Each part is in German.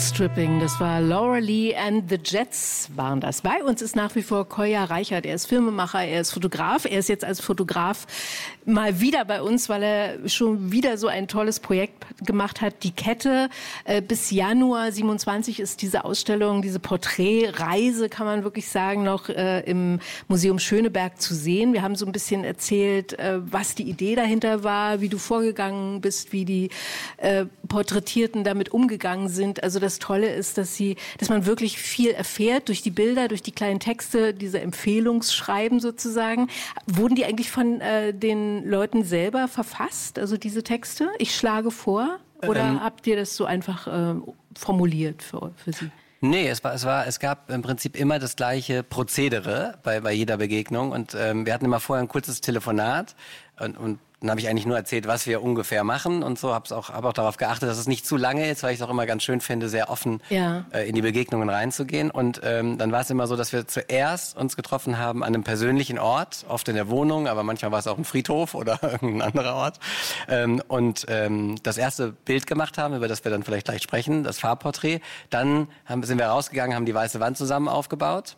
Stripping, das war Laura Lee and the Jets waren das. Bei uns ist nach wie vor Kolja Reichert. Er ist Filmemacher, er ist Fotograf. Er ist jetzt als Fotograf mal wieder bei uns, weil er schon wieder so ein tolles Projekt gemacht hat. Die Kette. Bis Januar 27 ist diese Ausstellung, diese Porträtreise, kann man wirklich sagen, noch im Museum Schöneberg zu sehen. Wir haben so ein bisschen erzählt, was die Idee dahinter war, wie du vorgegangen bist, wie die Porträtierten damit umgegangen sind. Also das Tolle ist, dass man wirklich viel erfährt durch die Bilder, durch die kleinen Texte, diese Empfehlungsschreiben sozusagen. Wurden die eigentlich von den Leuten selber verfasst, also diese Texte? Ich schlage vor. Oder habt ihr das so einfach formuliert für Sie? Nee, es gab im Prinzip immer das gleiche Prozedere bei jeder Begegnung. Und wir hatten immer vorher ein kurzes Telefonat und dann habe ich eigentlich nur erzählt, was wir ungefähr machen und so. Habe auch darauf geachtet, dass es nicht zu lange ist, weil ich es auch immer ganz schön finde, sehr offen in die Begegnungen reinzugehen. Und dann war es immer so, dass wir zuerst uns getroffen haben an einem persönlichen Ort, oft in der Wohnung, aber manchmal war es auch ein Friedhof oder irgendein anderer Ort. Und das erste Bild gemacht haben, über das wir dann vielleicht gleich sprechen, das Farbporträt. Dann sind wir rausgegangen, haben die weiße Wand zusammen aufgebaut.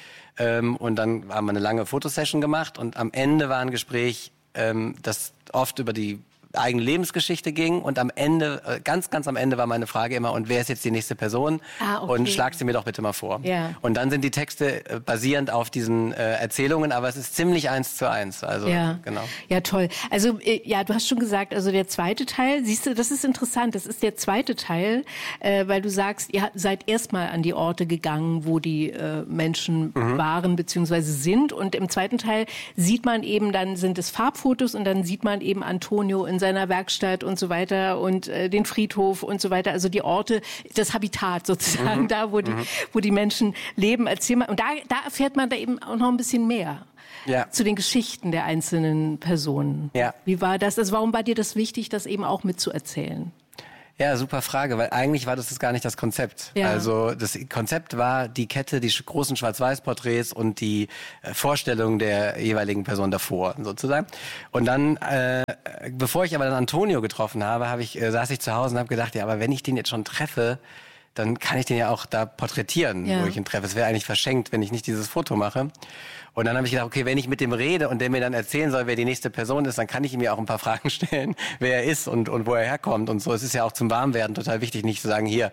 Und dann haben wir eine lange Fotosession gemacht. Und am Ende war ein Gespräch, das oft über die eigene Lebensgeschichte ging und am Ende, ganz am Ende war meine Frage immer, und wer ist jetzt die nächste Person? Okay. Und schlag sie mir doch bitte mal vor. Ja. Und dann sind die Texte basierend auf diesen Erzählungen, aber es ist ziemlich 1:1. Also, genau. Ja, toll. Also, du hast schon gesagt, also der zweite Teil, siehst du, das ist interessant, das ist der zweite Teil, weil du sagst, ihr seid erstmal an die Orte gegangen, wo die Menschen waren bzw. sind, und im zweiten Teil sieht man eben, dann sind es Farbfotos und dann sieht man eben Antonio in seiner Werkstatt und so weiter und den Friedhof und so weiter, also die Orte, das Habitat sozusagen, da wo die Menschen leben. Erzähl mal, und da erfährt man da eben auch noch ein bisschen mehr zu den Geschichten der einzelnen Personen. Ja. Wie war das? Also warum war dir das wichtig, das eben auch mitzuerzählen? Ja, super Frage, weil eigentlich war das gar nicht das Konzept. Ja. Also das Konzept war die Kette, die großen Schwarz-Weiß-Porträts und die Vorstellung der jeweiligen Person davor, sozusagen. Und dann, bevor ich aber dann Antonio getroffen habe, saß ich zu Hause und habe gedacht, ja, aber wenn ich den jetzt schon treffe, dann kann ich den ja auch da porträtieren, wo ich ihn treffe. Es wäre eigentlich verschenkt, wenn ich nicht dieses Foto mache. Und dann habe ich gedacht, okay, wenn ich mit dem rede und der mir dann erzählen soll, wer die nächste Person ist, dann kann ich ihm ja auch ein paar Fragen stellen, wer er ist und wo er herkommt und so. Es ist ja auch zum Warmwerden total wichtig, nicht zu sagen, hier,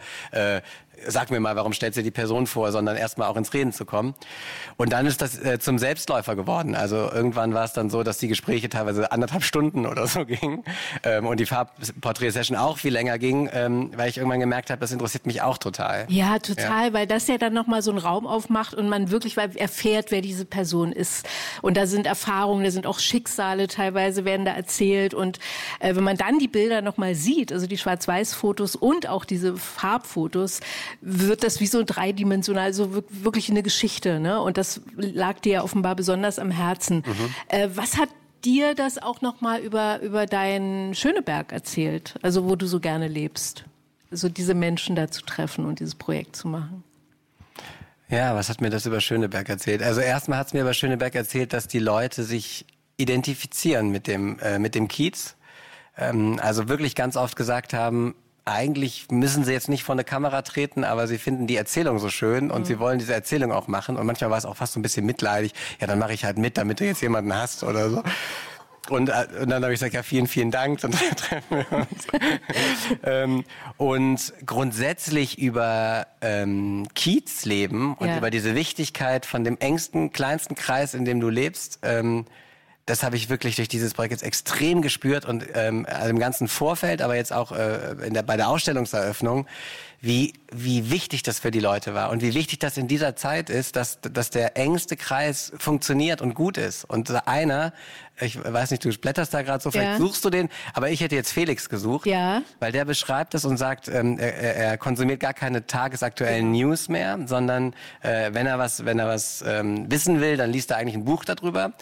sag mir mal, warum stellst du die Person vor, sondern erstmal auch ins Reden zu kommen. Und dann ist das zum Selbstläufer geworden. Also irgendwann war es dann so, dass die Gespräche teilweise 1,5 Stunden oder so gingen und die Farbporträt-Session auch viel länger ging, weil ich irgendwann gemerkt habe, das interessiert mich auch total. Ja, total, weil das ja dann nochmal so einen Raum aufmacht und man wirklich erfährt, wer diese Person ist. Und da sind Erfahrungen, da sind auch Schicksale teilweise, werden da erzählt. Und wenn man dann die Bilder nochmal sieht, also die Schwarz-Weiß-Fotos und auch diese Farbfotos, wird das wie so dreidimensional, so wirklich eine Geschichte, ne? Und das lag dir ja offenbar besonders am Herzen. Was hat dir das auch nochmal über deinen Schöneberg erzählt? Also wo du so gerne lebst? So diese Menschen da zu treffen und dieses Projekt zu machen? Ja, was hat mir das über Schöneberg erzählt? Also erstmal hat es mir über Schöneberg erzählt, dass die Leute sich identifizieren mit dem Kiez. Also wirklich ganz oft gesagt haben, eigentlich müssen sie jetzt nicht vor eine Kamera treten, aber sie finden die Erzählung so schön und sie wollen diese Erzählung auch machen. Und manchmal war es auch fast so ein bisschen mitleidig. Ja, dann mache ich halt mit, damit du jetzt jemanden hast oder so. Und dann habe ich gesagt, ja, vielen Dank, dann treffen wir uns. Und grundsätzlich über Kiezleben und über diese Wichtigkeit von dem engsten, kleinsten Kreis, in dem du lebst, das habe ich wirklich durch dieses Projekt jetzt extrem gespürt und also im ganzen Vorfeld, aber jetzt auch bei der Ausstellungseröffnung, wie wichtig das für die Leute war und wie wichtig das in dieser Zeit ist, dass der engste Kreis funktioniert und gut ist. Und einer, ich weiß nicht, du blätterst da gerade so, vielleicht suchst du den, aber ich hätte jetzt Felix gesucht, weil der beschreibt es und sagt, er konsumiert gar keine tagesaktuellen News mehr, sondern wenn er was wissen will, dann liest er eigentlich ein Buch darüber.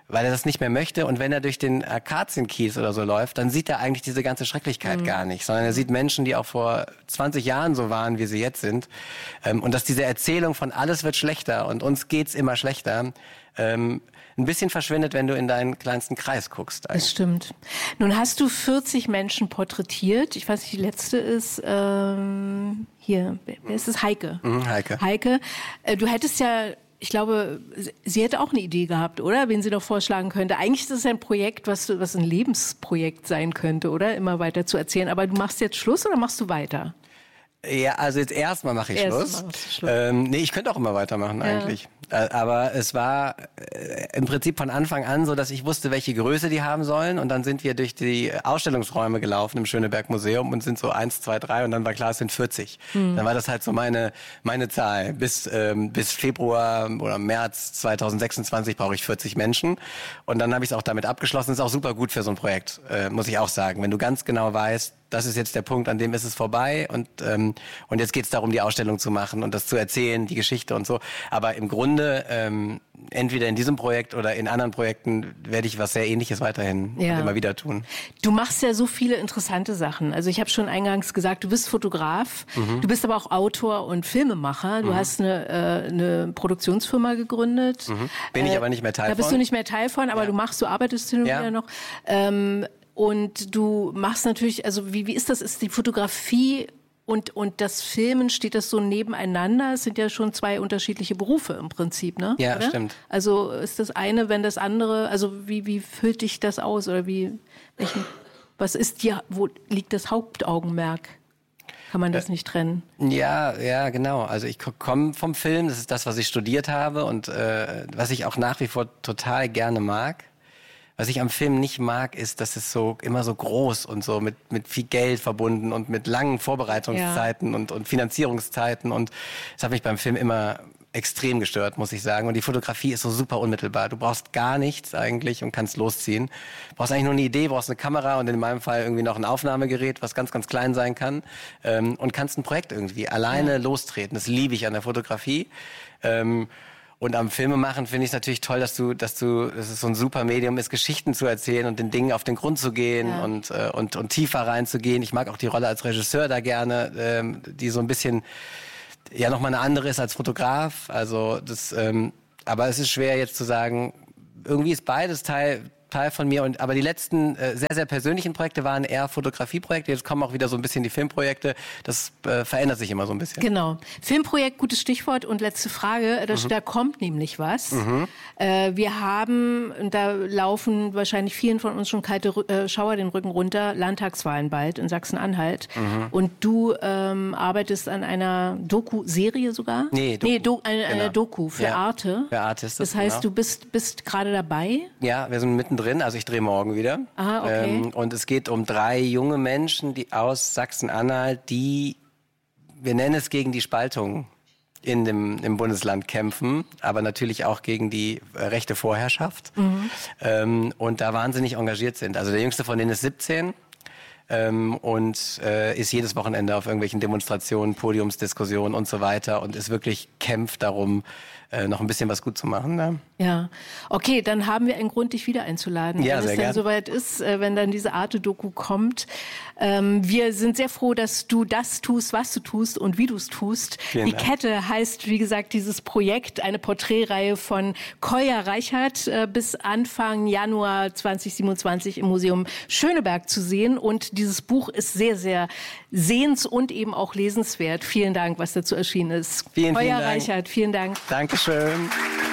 weil er das nicht mehr möchte. Und wenn er durch den Akazienkies oder so läuft, dann sieht er eigentlich diese ganze Schrecklichkeit gar nicht, sondern er sieht Menschen, die auch vor 20 Jahren so waren, wie sie jetzt sind. Und dass diese Erzählung von alles wird schlechter und uns geht's immer schlechter, ein bisschen verschwindet, wenn du in deinen kleinsten Kreis guckst. Das stimmt. Nun hast du 40 Menschen porträtiert. Ich weiß nicht, die letzte ist hier, wer ist es? Heike. Heike. Heike, du hättest ja, ich glaube, sie hätte auch eine Idee gehabt, oder? Wen sie noch vorschlagen könnte. Eigentlich ist es ein Projekt, was ein Lebensprojekt sein könnte, oder? Immer weiter zu erzählen. Aber du machst jetzt Schluss oder machst du weiter? Ja, also jetzt erstmal mache ich Schluss. Nee, ich könnte auch immer weitermachen eigentlich. Aber es war im Prinzip von Anfang an so, dass ich wusste, welche Größe die haben sollen. Und dann sind wir durch die Ausstellungsräume gelaufen im Schöneberg Museum und sind so 1, 2, 3 und dann war klar, es sind 40. Dann war das halt so meine Zahl. Bis Februar oder März 2026 brauche ich 40 Menschen. Und dann habe ich es auch damit abgeschlossen. Das ist auch super gut für so ein Projekt, muss ich auch sagen. Wenn du ganz genau weißt, das ist jetzt der Punkt, an dem ist es vorbei und jetzt geht es darum, die Ausstellung zu machen und das zu erzählen, die Geschichte und so. Aber im Grunde, entweder in diesem Projekt oder in anderen Projekten werde ich was sehr Ähnliches weiterhin immer wieder tun. Du machst ja so viele interessante Sachen. Also ich habe schon eingangs gesagt, du bist Fotograf, du bist aber auch Autor und Filmemacher. Du hast eine Produktionsfirma gegründet. Bin ich aber nicht mehr Teil von. Da bist du nicht mehr Teil von, aber du arbeitest hin und wieder noch. Und du machst natürlich, also wie ist das? Ist die Fotografie und das Filmen, steht das so nebeneinander? Es sind ja schon zwei unterschiedliche Berufe im Prinzip, ne? Ja, oder? Stimmt. Also ist das eine, wenn das andere, also wie füllt dich das aus? Oder wo liegt das Hauptaugenmerk? Kann man das nicht trennen? Ja, genau. Also ich komme vom Film, das ist das, was ich studiert habe und was ich auch nach wie vor total gerne mag. Was ich am Film nicht mag, ist, dass es so immer so groß und so mit viel Geld verbunden und mit langen Vorbereitungszeiten und Finanzierungszeiten. Und das hat mich beim Film immer extrem gestört, muss ich sagen. Und die Fotografie ist so super unmittelbar. Du brauchst gar nichts eigentlich und kannst losziehen. Du brauchst eigentlich nur eine Idee, brauchst eine Kamera und in meinem Fall irgendwie noch ein Aufnahmegerät, was ganz, ganz klein sein kann. Und kannst ein Projekt irgendwie alleine lostreten. Das liebe ich an der Fotografie. Und am Filmemachen finde ich es natürlich toll, dass es so ein super Medium ist, Geschichten zu erzählen und den Dingen auf den Grund zu gehen und tiefer reinzugehen. Ich mag auch die Rolle als Regisseur da gerne, die so ein bisschen nochmal eine andere ist als Fotograf. Also aber es ist schwer jetzt zu sagen, irgendwie ist beides Teil von mir. Aber die letzten sehr, sehr persönlichen Projekte waren eher Fotografieprojekte. Jetzt kommen auch wieder so ein bisschen die Filmprojekte. Das verändert sich immer so ein bisschen. Genau. Filmprojekt, gutes Stichwort. Und letzte Frage, da kommt nämlich was. Wir haben, und da laufen wahrscheinlich vielen von uns schon kalte Schauer den Rücken runter, Landtagswahlen bald in Sachsen-Anhalt. Und du arbeitest an einer Doku-Serie sogar? Eine Doku für Arte. Für Arte ist das. Das heißt, du bist gerade dabei? Ja, wir sind mittendrin. Also ich drehe morgen wieder. Aha, okay. Und es geht um 3 junge Menschen, die aus Sachsen-Anhalt, wir nennen es gegen die Spaltung im Bundesland kämpfen, aber natürlich auch gegen die rechte Vorherrschaft. Und da wahnsinnig engagiert sind. Also der jüngste von denen ist 17 und ist jedes Wochenende auf irgendwelchen Demonstrationen, Podiumsdiskussionen und so weiter und ist wirklich kämpft darum, noch ein bisschen was gut zu machen. Ne? Ja, okay, dann haben wir einen Grund, dich wieder einzuladen. Ja, wenn es dann soweit ist, wenn dann diese Arte-Doku kommt. Wir sind sehr froh, dass du das tust, was du tust und wie du es tust. Vielen Dank. Die Kette heißt, wie gesagt, dieses Projekt, eine Porträtreihe von Kolja Reichert bis Anfang Januar 2027 im Museum Schöneberg zu sehen. Und dieses Buch ist sehr, sehr sehens- und eben auch lesenswert. Vielen Dank, was dazu erschienen ist. Vielen Kolja Dank. Reichert, vielen Dank. Dankeschön.